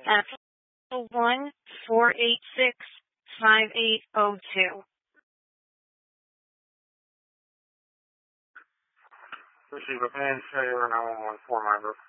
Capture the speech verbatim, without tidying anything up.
at one four eight six five eight zero two. Receive a fan failure nine one one four member.